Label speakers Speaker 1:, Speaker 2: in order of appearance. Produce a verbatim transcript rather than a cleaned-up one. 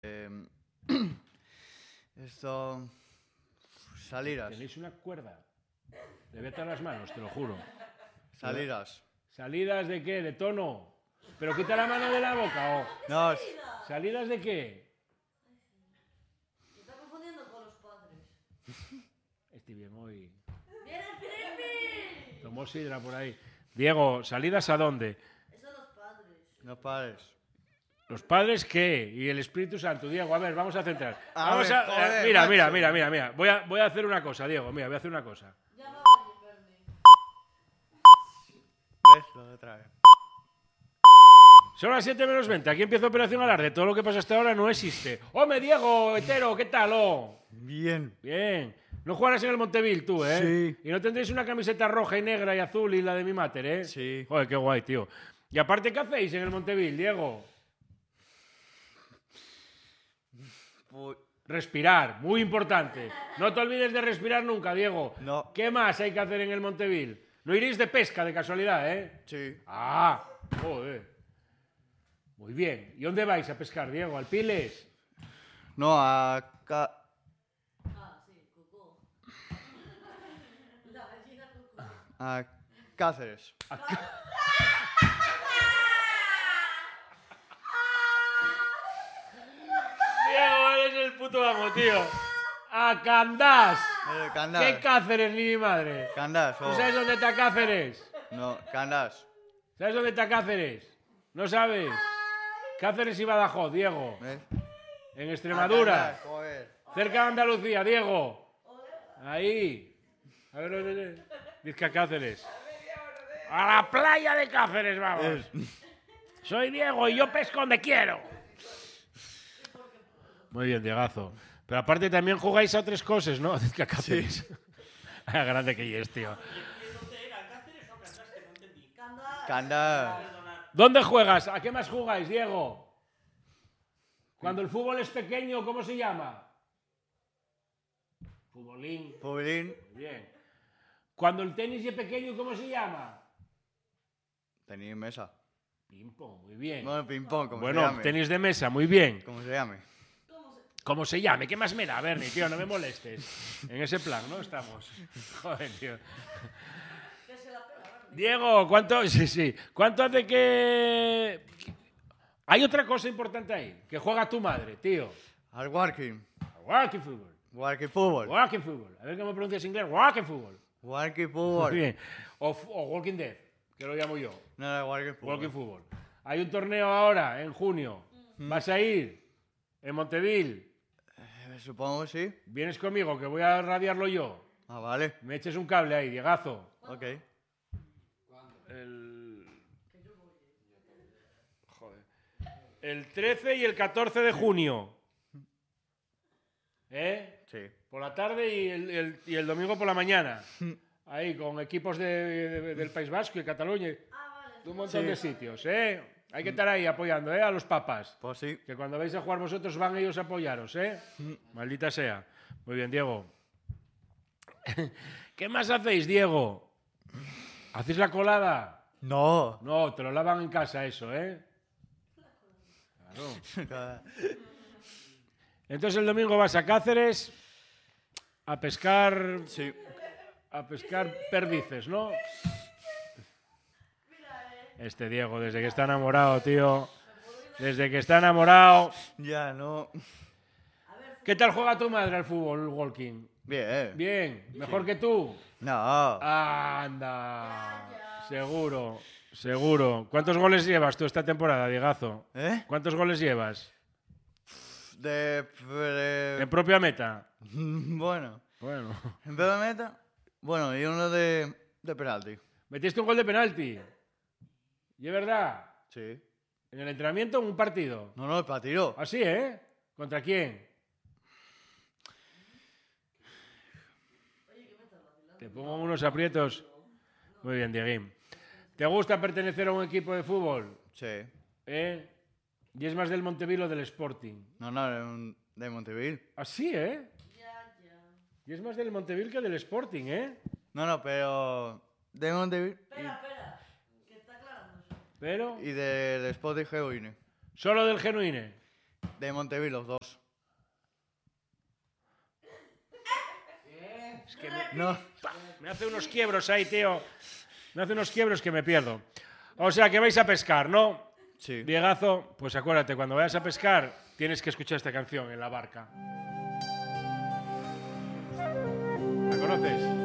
Speaker 1: Eh, esto... Salidas.
Speaker 2: Tenéis una cuerda. Le vete a las manos, te lo juro.
Speaker 1: Salidas.
Speaker 2: ¿Salidas de qué? ¿De tono? ¿Pero quita la mano de la boca o...?
Speaker 1: No, es-
Speaker 2: ¿Salidas de qué?
Speaker 3: Se está confundiendo con los padres.
Speaker 2: Estoy bien hoy.
Speaker 3: ¡Viene el Filipe!
Speaker 2: Tomó sidra por ahí. Diego, ¿salidas a dónde?
Speaker 3: Esos son los padres.
Speaker 1: no pares.
Speaker 2: ¿Los padres qué? Y el Espíritu Santo. Diego, a ver, vamos a centrar.
Speaker 1: A
Speaker 2: Vamos
Speaker 1: ver,
Speaker 2: a,
Speaker 1: joder,
Speaker 2: eh, mira,
Speaker 1: macho.
Speaker 2: mira, mira, mira, mira. Voy a, voy a hacer una cosa, Diego. Mira, voy a hacer una cosa.
Speaker 3: Ya va a venir Bernie.
Speaker 1: ¿Ves? Lo de otra vez.
Speaker 2: Son las siete menos veinte. Aquí empieza Operación Alarde. Todo lo que pasa hasta ahora no existe. ¡Hombre, Diego, hetero! ¿Qué tal, oh?
Speaker 1: Bien.
Speaker 2: Bien. No jugarás en el Monteville tú, ¿eh?
Speaker 1: Sí.
Speaker 2: Y no tendréis una camiseta roja y negra y azul y la de mi máter, ¿eh?
Speaker 1: Sí.
Speaker 2: Joder, qué guay, tío. Y aparte, ¿qué hacéis en el Monteville, Diego?
Speaker 1: Pu-
Speaker 2: Respirar, muy importante. No te olvides de respirar nunca, Diego.
Speaker 1: No.
Speaker 2: ¿Qué más hay que hacer en el Monteville? No iréis de pesca, de casualidad, ¿eh?
Speaker 1: Sí.
Speaker 2: Ah, joder. Muy bien. ¿Y dónde vais a pescar, Diego? ¿Al Piles?
Speaker 1: No, acá...
Speaker 3: Ah, sí, cucú. La gallina cucú.
Speaker 1: A Cáceres.
Speaker 2: Diego, eres el puto amo, tío. A Candás.
Speaker 1: Eh,
Speaker 2: ¿Qué
Speaker 1: Candás.
Speaker 2: Cáceres, ni mi madre?
Speaker 1: Candás.
Speaker 2: ¿Tú
Speaker 1: oh.
Speaker 2: sabes dónde está Cáceres?
Speaker 1: No, Candás.
Speaker 2: ¿Sabes dónde está Cáceres? ¿No sabes? Cáceres y Badajoz, Diego.
Speaker 1: ¿Ves?
Speaker 2: En
Speaker 1: A
Speaker 2: Extremadura.
Speaker 1: Candás, joder.
Speaker 2: Cerca de Andalucía, Diego. Ahí. A ver, a ver, a ver. Vizca Cáceres. A la playa de Cáceres, vamos.
Speaker 1: Es-
Speaker 2: Soy Diego y yo pesco donde quiero. Muy bien, Diegazo. Pero aparte también jugáis a otras cosas, ¿no? Vizca Cáceres. Ah, grande que es, tío.
Speaker 3: Candás.
Speaker 1: Candás.
Speaker 2: ¿Dónde juegas? ¿A qué más jugáis, Diego? Cuando el fútbol es pequeño, ¿cómo se llama? Futbolín.
Speaker 1: Pubrín.
Speaker 2: Muy bien. Cuando el tenis es pequeño, ¿cómo se llama?
Speaker 1: Tenía mesa.
Speaker 2: Ping-pong, muy bien.
Speaker 1: Bueno, ping-pong, como se
Speaker 2: Bueno,
Speaker 1: llame.
Speaker 2: tenis de mesa, muy bien.
Speaker 1: Como se llame.
Speaker 2: Como se llame, ¿qué más me da, Bernie, tío? No me molestes. En ese plan, ¿no? Estamos. Joder, tío.
Speaker 3: Que se la pela, Bernie.
Speaker 2: Diego, ¿cuánto? Sí, sí. ¿Cuánto hace que...? Hay otra cosa importante ahí, que juega tu madre, tío.
Speaker 1: Al walking.
Speaker 2: Walking fútbol.
Speaker 1: Walking fútbol.
Speaker 2: Walking fútbol. A ver cómo pronuncias inglés. Walking fútbol.
Speaker 1: Walking
Speaker 2: Muy
Speaker 1: fútbol.
Speaker 2: bien. O, f- o Walking Dead, que lo llamo yo.
Speaker 1: No, no, walking fútbol.
Speaker 2: Walking fútbol. Hay un torneo ahora, en junio. ¿Vas a ir? En Monteville.
Speaker 1: Eh, Supongo que sí.
Speaker 2: ¿Vienes conmigo, que voy a radiarlo yo?
Speaker 1: Ah, vale.
Speaker 2: Me eches un cable ahí, Diegazo.
Speaker 1: Ok.
Speaker 2: El... Joder. El trece y el catorce de junio. ¿Eh?
Speaker 1: Sí.
Speaker 2: Por la tarde y el, el- y el domingo por la mañana. Ahí, con equipos de- de- del País Vasco y Cataluña.
Speaker 3: Ah, vale.
Speaker 2: De un montón
Speaker 1: Sí.
Speaker 2: de sitios, ¿eh? Hay que estar ahí apoyando, ¿eh? A los papas.
Speaker 1: Pues sí.
Speaker 2: Que cuando vais a jugar vosotros van ellos a apoyaros, ¿eh? Maldita sea. Muy bien, Diego. ¿Qué más hacéis, Diego? ¿Hacéis la colada?
Speaker 1: No.
Speaker 2: No, te lo lavan en casa eso, ¿eh? Claro. Entonces el domingo vas a Cáceres a pescar,
Speaker 1: Sí.
Speaker 2: a pescar perdices, ¿no? Este Diego, desde que está enamorado, tío. Desde que está enamorado.
Speaker 1: Ya, no.
Speaker 2: ¿Qué tal juega tu madre al fútbol, Walking?
Speaker 1: Bien.
Speaker 2: Bien, mejor que tú.
Speaker 1: No.
Speaker 2: Anda. Seguro, seguro. ¿Cuántos goles llevas tú esta temporada, Diegazo?
Speaker 1: ¿Eh?
Speaker 2: ¿Cuántos goles llevas?
Speaker 1: De... de-
Speaker 2: En propia meta.
Speaker 1: Bueno.
Speaker 2: Bueno.
Speaker 1: En vez de meta. Bueno, y uno de, de penalti.
Speaker 2: ¿Metiste un gol de penalti? ¿Y es verdad?
Speaker 1: Sí.
Speaker 2: ¿En el entrenamiento o en un partido?
Speaker 1: No, no, para tiro.
Speaker 2: Así, ¿eh? ¿Contra quién? Te pongo unos aprietos. Muy bien, Dieguín. ¿Te gusta pertenecer a un equipo de fútbol?
Speaker 1: Sí.
Speaker 2: ¿Eh? ¿Y es más del Monteville o del Sporting?
Speaker 1: No, no, de, un- de Monteville.
Speaker 2: Así, ¿eh?
Speaker 3: Ya, ya.
Speaker 2: Y es más del Monteville que del Sporting, ¿eh?
Speaker 1: No, no, pero... De Monteville
Speaker 3: Espera, espera. Que está aclarando eso.
Speaker 2: Pero...
Speaker 1: y, y del Sport de Geoine.
Speaker 2: Solo del Genuine.
Speaker 1: De Montevideo, los dos.
Speaker 2: Es que me,
Speaker 1: No.
Speaker 2: me hace unos quiebros ahí, tío. Me hace unos quiebros que me pierdo. O sea, que vais a pescar, ¿no?
Speaker 1: Sí.
Speaker 2: Diegazo, pues acuérdate, cuando vayas a pescar, tienes que escuchar esta canción en la barca. ¿La conoces?